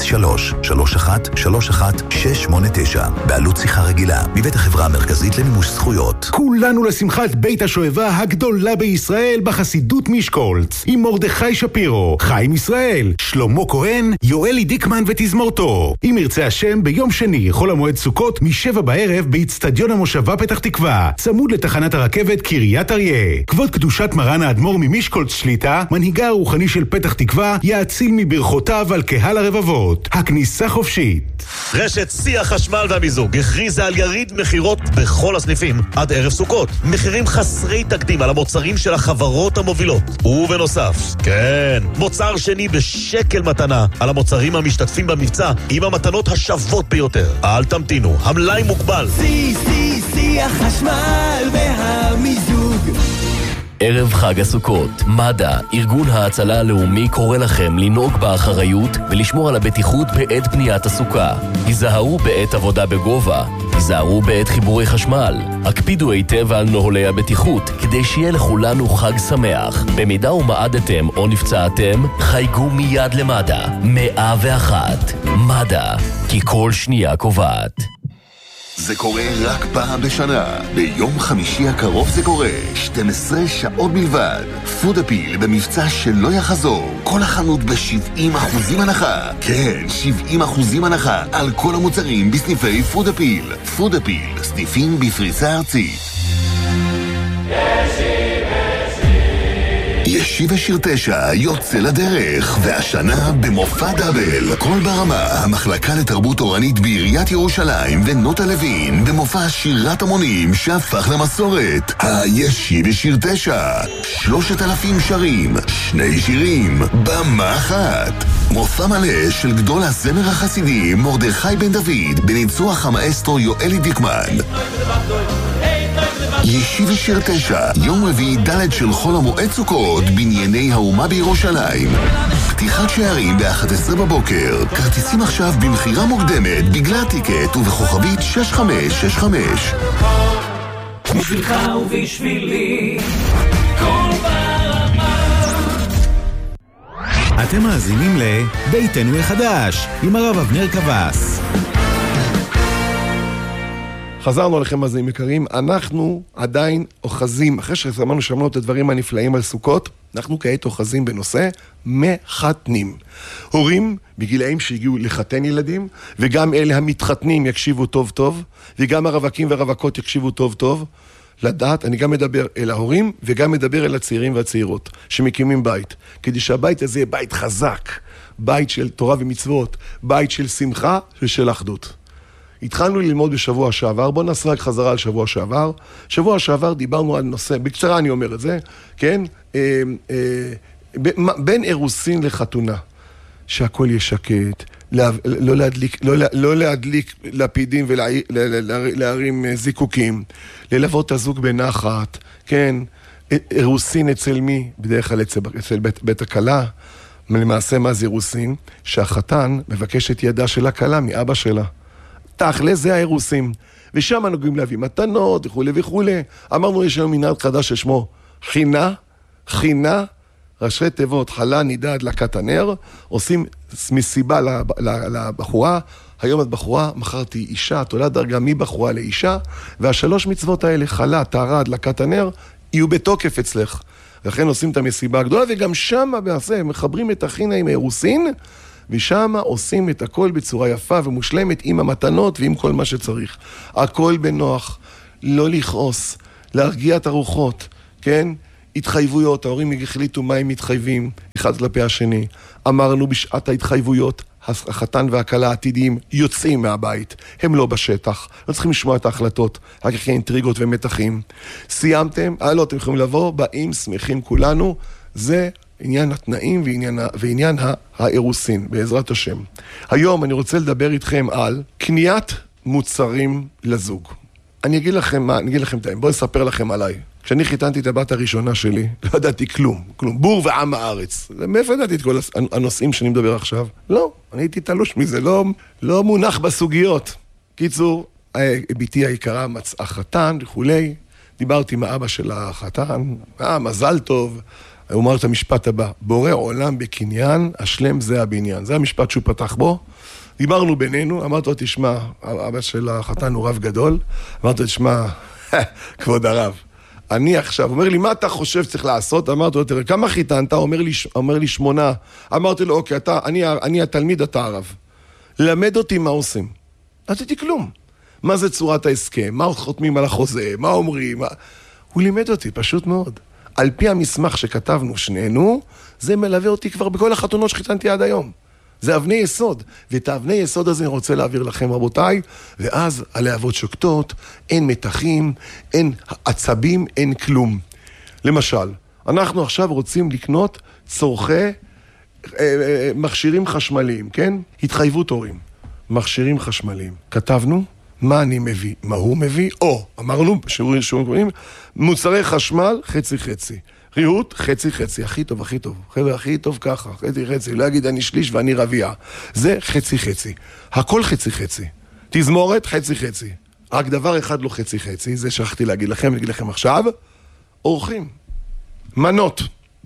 03-3131-689. בעלות שיחה רגילה. מבית החברה המרכזית למימוש זכויות. כולנו לשמחת בית השואבה הגדולה בישראל בחסידות מישקולץ. עם מרדכי שפירו, חיים ישראל, שלמה כהן, יואלי דיקמן ותזמורתו. אם ירצה השם ביום שני, חול המועד סוכות מ7 בערב באצטדיון המושבה פתח תקווה. צמוד לתחנת הרכבת קריית אריה. כבוד קדושת מרן האדמו"ר ממישקולץ שליטה, מנהיגה הרוחני של פתח תקווה, יאציל מברכותיו על קהל הרבבות. הכניסה חופשית. רשת שיא החשמל והמיזוג הכריזה על יריד מחירות בכל הסניפים עד ערב סוכות. מחירים חסרי תקדים על המוצרים של החברות המובילות. ובנוסף, כן, מוצר שני בשקל מתנה על המוצרים המשתתפים במבצע עם המתנות השוות ביותר. אל תמתינו, המלאי מוגבל. שיא החשמל והמיזוג. ערב חג הסוכות, מד"א, ארגון ההצלה הלאומי, קורא לכם לנהוג באחריות ולשמור על הבטיחות בעת בניית הסוכה. היזהרו בעת עבודה בגובה, היזהרו בעת חיבורי חשמל. הקפידו היטב על נוהלי הבטיחות כדי שיהיה לכולנו חג שמח. במידה ומעדתם או נפצעתם, חייגו מיד למד"א. 101. מד"א, כי כל שנייה קובעת. זה קורה רק פעם בשנה. ביום חמישי הקרוב זה קורה. 12 שעות בלבד. פוד אפיל במבצע שלא יחזור. כל החנות ב-70% הנחה. כן, 70% הנחה על כל המוצרים בסניפי פוד אפיל. פוד אפיל, סניפים בפריסה ארצית. ישיבה שיר 9 יוצא לדרך, והשנה במופע דאבל. כל ברמה, המחלקה לתרבות אורנית בעיריית ירושלים ונוטה לוין, במופע שירת המונים שהפך למסורת. הישיבה שיר 9, 3,000 שרים, 2 שירים, במה אחת. מופע מלא של גדול הזמר החסידי מרדכי בן דוד, בניצוח המאסטרו יואלי דיקמן. ישיבה שיר 9, יום רביעי ד' של חול המועד סוכות, בנייני האומה בירושלים. פתיחת שערים ב-11 בבוקר. כרטיסים עכשיו במחירה מוקדמת בגלל טיקט ובכוכבית 6565. בשבילך ובשבילי כל ברמה. אתם מאזינים לביתנו החדש עם הרב אבנר קבס. חזרנו עליכם מאזינים יקרים, אנחנו עדיין אוחזים, אחרי שסיימנו שמענו את הדברים הנפלאים על סוכות, אנחנו כעת אוחזים בנושא מחתנים. הורים בגילאים שהגיעו לחתן ילדים, וגם אלה המתחתנים יקשיבו טוב טוב, וגם הרווקים והרווקות יקשיבו טוב טוב, לדעת, אני גם מדבר אל ההורים, וגם מדבר אל הצעירים והצעירות, שמקימים בית, כדי שהבית הזה יהיה בית חזק, בית של תורה ומצוות, בית של שמחה ושל אחדות. התחלנו ללמוד בשבוע שעבר, בואו נעשה רק חזרה על שבוע שעבר. שבוע שעבר דיברנו על נושא, בקצרה אני אומר את זה, כן? בין אירוסין לחתונה, שהכל יהיה שקט, לא להדליק לפידים ולהרים זיקוקים, ללוות את הזוג בנחת, כן? אירוסין אצל מי? בדרך כלל אצל בית הכלה. למעשה מה זה אירוסין? שהחתן מבקש את ידה של הכלה מאבא שלה. תכל'ס זה האירוסים. ושם נוגעים להביא מתנות וכו' וכו'. אמרנו יש היום מנהג חדש ששמו חינה, ראשי תיבות, חלה, נידה, הדלקת הנר, עושים מסיבה לבחורה, היום את בחורה, מחר תהי אישה, את עולה דרגה מבחורה לאישה, והשלוש מצוות האלה, חלה, טהרה, הדלקת הנר, יהיו בתוקף אצלך. לכן עושים את המסיבה הגדולה, וגם שם בעשה, מחברים את החינה עם האירוסין, ושם עושים את הכל בצורה יפה ומושלמת, עם המתנות ועם כל מה שצריך. הכל בנוח, לא לכעוס, להרגיע את הרוחות, כן? התחייבויות, ההורים החליטו מה הם מתחייבים, אחד כלפי השני. אמרנו בשעת ההתחייבויות, החתן והכלה העתידיים יוצאים מהבית, הם לא בשטח, לא צריכים לשמוע את ההחלטות, רק אחרי אינטריגות ומתחים. סיימתם? לא, אתם יכולים לבוא, באים, שמחים כולנו, זה עניין התנאים ועניין האירוסין, בעזרת השם. היום אני רוצה לדבר איתכם על קניית מוצרים לזוג. אני אגיד לכם את זה, בואו אספר לכם עליי. כשאני חיתנתי את הבת הראשונה שלי, לא ידעתי כלום, בור ועם הארץ. מאיפה ידעתי את כל הנושאים שאני מדבר עכשיו? לא, אני הייתי תלוש מזה, לא מונח בסוגיות. קיצור, ביתי היקרה מצאה חתן וכולי, דיברתי עם האבא של החתן, מזל טוב, הוא אמר את המשפט הבא, בורא עולם בקניין, השלם זה הבניין. זה המשפט שהוא פתח בו. דיברנו בינינו, אמרתי לו, תשמע, האבא של החתן הוא רב גדול, אמרתי לו, תשמע, כבוד הרב, אני עכשיו, אומר לי, מה אתה חושב שצריך לעשות? אמרתי לו, תראה, כמה חיתנת? אומר לי 8. אמרתי לו, אוקיי, אני התלמיד, אתה הרב. למד אותי מה עושים. לא עשיתי כלום. מה זה צורת ההסכם? מה חותמים על החוזה? מה אומרים? הוא לימד אותי, פשוט מאוד. על פי המסמך שכתבנו שנינו, זה מלווה אותי כבר בכל החתונות שחיתנתי עד היום. זה אבני יסוד, ואת האבני יסוד הזה אני רוצה להעביר לכם רבותיי, ואז הלהבות שוקטות, אין מתחים, אין עצבים, אין כלום. למשל, אנחנו עכשיו רוצים לקנות צורכי מכשירים חשמליים, כן? התחייבות הורים. מכשירים חשמליים. כתבנו מה אני מביא, מה הוא מביא, או אמרנו, שיעורים, מוצרי חשמל, חצי-חצי. ריהוט, חצי-חצי, הכי טוב, הכי טוב. חבר'ה, הכי טוב ככה, חצי-חצי. לא אגיד אני שליש ואני רביע. זה חצי-חצי. הכל חצי-חצי. תזמורת, חצי-חצי. רק דבר אחד לא חצי-חצי, זה שכחתי להגיד לכם, אני אגיד לכם עכשיו, אורחים. מנות.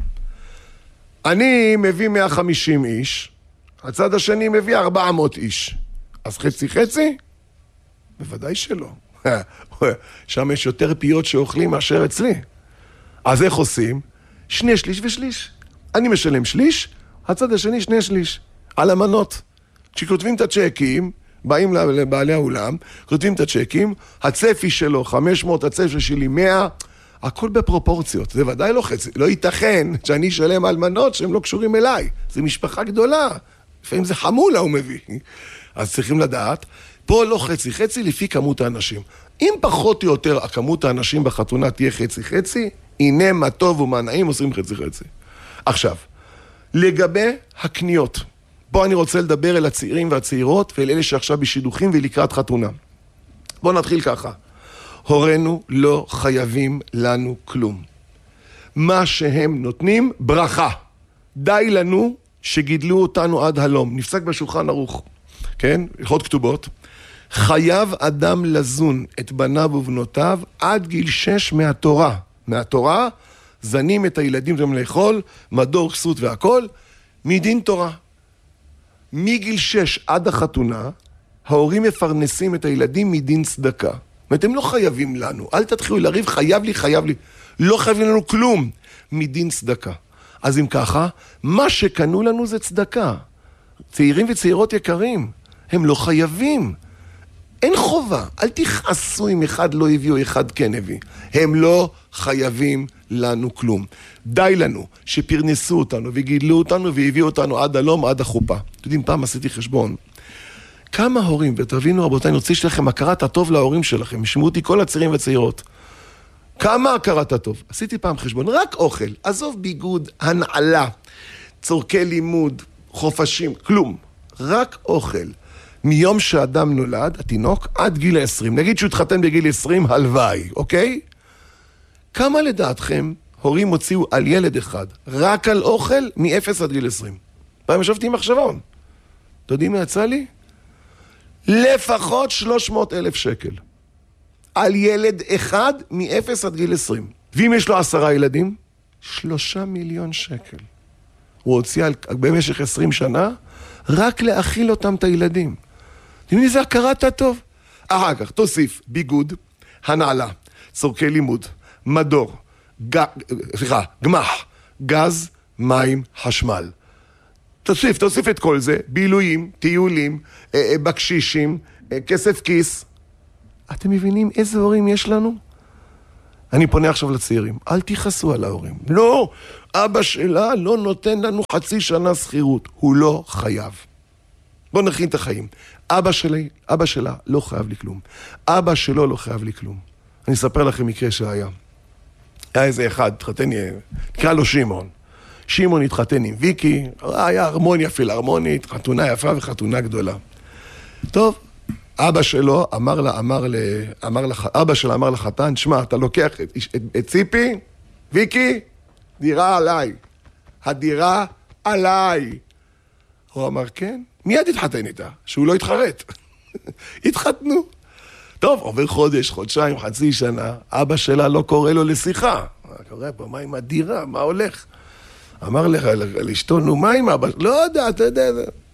אני מביא 150 איש, הצד השני מביא 400 איש. אז חצי-חצי? בוודאי שלא. שם יש יותר פיות שאוכלים מאשר אצלי. אז איך עושים? 2 שליש ושליש. אני משלם שליש, הצד השני 2 שליש. על המנות. כשכותבים את הצ'קים, באים לבעלי האולם, כותבים את הצ'קים, הצפי שלו 500, הצפי שלי 100, הכל בפרופורציות. זה ודאי לא חצי. לא ייתכן שאני אשלם על מנות שהם לא קשורים אליי. זה משפחה גדולה. לפעמים זה חמולה הוא מביא. אז צריכים לדעת, פה לא חצי-חצי לפי כמות האנשים. אם פחות או יותר הכמות האנשים בחתונה תהיה חצי-חצי, הנה מה טוב ומה נעים עושים חצי-חצי. עכשיו, לגבי הקניות, פה אני רוצה לדבר אל הצעירים והצעירות ואל אלה שעכשיו בשידוכים ולקראת חתונה. בואו נתחיל ככה. הורינו לא חייבים לנו כלום. מה שהם נותנים, ברכה. די לנו שגידלו אותנו עד הלום. נפסק בשולחן ערוך. כן? הלכות כתובות. חייב אדם לזון את בניו ובנותיו עד גיל 6 מהתורה. מהתורה זנים את הילדים שלהם לאכול, מדור, כסות והכל, מדין תורה. מגיל 6 עד החתונה, ההורים מפרנסים את הילדים מדין צדקה. ואתם לא חייבים לנו, אל תתחילו לריב, חייב לי. לא חייבים לנו כלום, מדין צדקה. אז אם ככה, מה שקנו לנו זה צדקה. צעירים וצעירות יקרים, הם לא חייבים. אין חובה, אל תכעסו אם אחד לא הביא או אחד כן הביא. הם לא חייבים לנו כלום. די לנו שפרנסו אותנו וגידלו אותנו והביאו אותנו עד הלום, עד החופה. אתם יודעים, פעם עשיתי חשבון. כמה הורים, ותבינו רבותיי, אני רוצה שלכם הכרת הטוב להורים שלכם, ישמעו אותי כל הצעירים והצעירות. כמה הכרת הטוב? עשיתי פעם חשבון, רק אוכל, עזוב ביגוד, הנעלה, צורכי לימוד, חופשים, כלום. רק אוכל. מיום שאדם נולד, התינוק, עד גיל 20. נגיד שהוא התחתן בגיל 20, הלוואי, אוקיי? כמה לדעתכם הורים הוציאו על ילד אחד, רק על אוכל, מ-0 עד גיל 20? פעם ישבתי עם מחשבון. אתה יודעים מה יצא לי? לפחות 300,000 שקל. על ילד אחד, מ-0 עד גיל 20. ואם יש לו 10 ילדים, 3 מיליון שקל. הוא הוציא במשך 20 שנה, רק להאכיל אותם את הילדים. אתם יודעים, זה הכרת הטוב. אחר כך, תוסיף ביגוד, הנעלה, צורכי לימוד, מדור, גמח, גז, מים, חשמל. תוסיף את כל זה, בילויים, טיולים, בקשישים, כסף כיס. אתם מבינים איזה הורים יש לנו? אני פונה עכשיו לצעירים, אל תיחסו על ההורים. לא, אבא שלה לא נותן לנו חצי שנה שכירות, הוא לא חייב. בואו נכין את החיים. אבא שלה לא חייב לי כלום. אבא שלו לא חייב לי כלום. אני אספר לכם מקרה שהיה. היה איזה אחד, התחתן, נקרא לו שמעון. שמעון התחתן עם ויקי, היה הרמוניה פילהרמונית, חתונה יפה וחתונה גדולה. טוב, אבא שלו אבא שלה אמר לחתן, שמע, אתה לוקח את ציפי, ויקי, דירה עליי. הדירה עליי. הוא אמר, כן, מיד התחתן איתה, שהוא לא התחרט. התחתנו. טוב, עובר חודש, חודשיים, חצי שנה, אבא שלה לא קורא לו לשיחה. מה קורה פה? מה עם הדירה? מה הולך? אמר לך, לאשתו, נו, מה עם אבא? לא יודע, אתה יודע.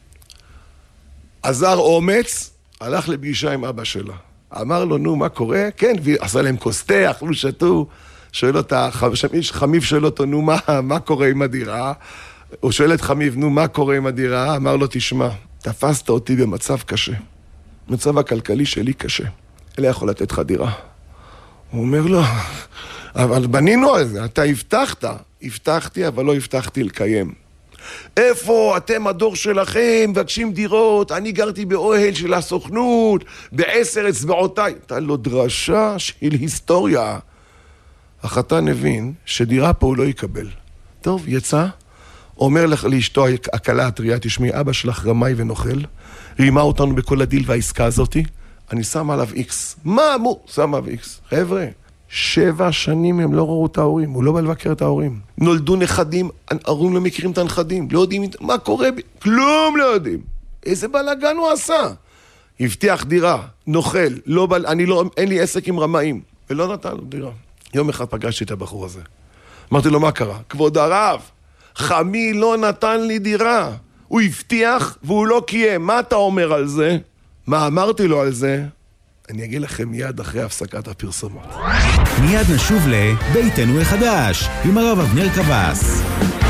עזר אומץ, הלך לפגישה עם אבא שלה. אמר לו, נו, מה קורה? כן, ועשה להם כוסתה, אכלו, שתו. שואל אותה, חמיב שואל אותו, נו, מה קורה עם הדירה? הוא שואל את חמיב, נו, מה קורה עם הדירה? אמר לו, תשמע, תפסת אותי במצב קשה. מצב הכלכלי שלי קשה. אלה יכול לתת לך דירה. הוא אומר לו, אבל בנינו על זה, אתה הבטחתי, אבל לא הבטחתי לקיים. איפה אתם הדור שלכם, מבקשים דירות, אני גרתי באוהל של הסוכנות, ב10 אצבעותיי. אתה לא דרשה של היסטוריה. החתן הבין שדירה פה הוא לא יקבל. טוב, יצא, אומר לאשתו הקלה הטריה, תשמעי, אבא שלך רמאי ונוכל, רימה אותנו בכל הדיל והעסקה הזאתי, אני שם עליו איקס. מה אמור? שם עליו איקס. חבר'ה, 7 שנים הם לא ראו את ההורים, הוא לא בא לבקר את ההורים. נולדו נכדים, ההורים לא מכירים את הנכדים, לא יודעים מה קורה, כלום לא יודעים. איזה בלגן הוא עשה? הבטיח דירה, נוכל, אין לי עסק עם רמאים, ולא נתן לו דירה. יום אחד פגשתי את הבחור הזה. אמרתי לו, מה קרה? כבוד הרב, חמי לא נתן לי דירה. הוא הבטיח והוא לא קיים. מה אתה אומר על זה? מה אמרתי לו על זה? אני אגיד לכם מיד אחרי הפסקת הפרסומות. מיד נשוב לביתנו החדש, עם הרב אבנר קבס.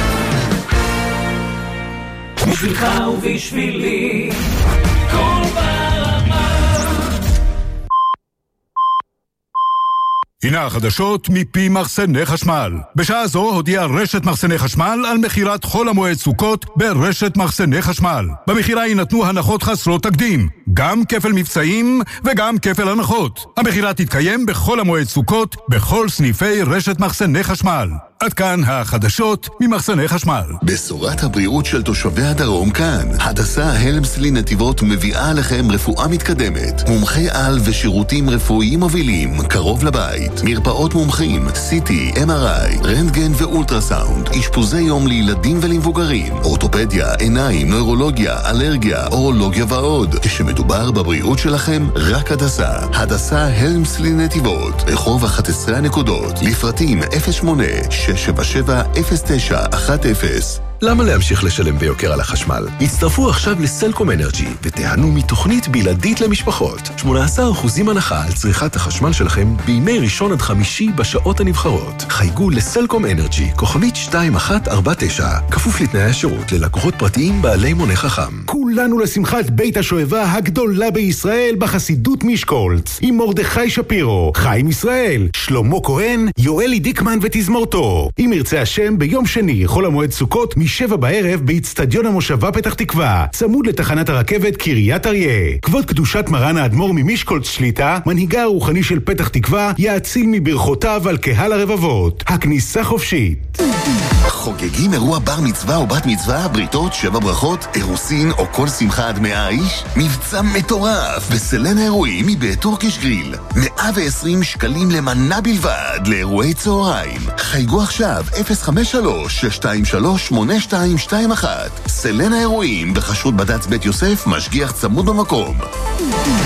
בשבילך ובשבילי, כל ברמה. הנה החדשות מפי מחסני חשמל. בשעה זו הודיעה רשת מחסני חשמל על מחירת חול המועד סוכות ברשת מחסני חשמל. במחירה יינתנו הנחות חסרות תקדים, גם כפל מבצעים וגם כפל הנחות. המחירה תתקיים בכל המועד סוכות בכל סניפי רשת מחסני חשמל. עד כאן החדשות ממחסני חשמל. בשורת הבריאות של תושבי הדרום כאן. הדסה הלמסלי נתיבות מביאה לכם רפואה מתקדמת. מומחי על ושירותים רפואיים מובילים קרוב לבית. מרפאות מומחים, CT, MRI, רנטגן ואולטרסאונד. אשפוזי יום לילדים ולמבוגרים. אורתופדיה, עיניים, נוירולוגיה, אלרגיה, אורולוגיה ועוד. כשמדובר בבריאות שלכם, רק הדסה. הדסה הלמסלי נתיבות. רחוב 11 הנקודות. לפרטים 08 677-0910. למה להמשיך לשלם ביוקר על החשמל? הצטרפו עכשיו לסלקום אנרג'י ותיהנו מתוכנית בלעדית למשפחות. 18% הנחה על צריכת החשמל שלכם בימי ראשון עד חמישי בשעות הנבחרות. חייגו לסלקום אנרג'י, כוכבית 2149, כפוף לתנאי השירות ללקוחות פרטיים בעלי מונה חכם. כולם כולנו לשמחת בית השואבה הגדולה בישראל בחסידות מישקולץ, עם מרדכי שפירו, חיים ישראל, שלמה כהן, יואלי דיקמן ותזמורתו. אם ירצה השם, ביום שני, חול המועד סוכות, מ-7 בערב, באצטדיון המושבה פתח תקווה, צמוד לתחנת הרכבת קריית אריה. כבוד קדושת מרן האדמו"ר ממישקולץ שליטה, מנהיגה הרוחני של פתח תקווה, יאציל מברכותיו על קהל הרבבות. הכניסה חופשית. חוגגים אירוע בר מצווה או בת מצווה, בריתות, 7 ברכות, אירוסין או כל שמחה עד 100 איש? מבצע מטורף בסלן האירועים מבית טורקיש גריל. 120 שקלים למנה בלבד לאירועי צהריים. חייגו עכשיו 053-623-8221. סלן האירועים בחשות בד"ץ בית יוסף, משגיח צמוד במקום.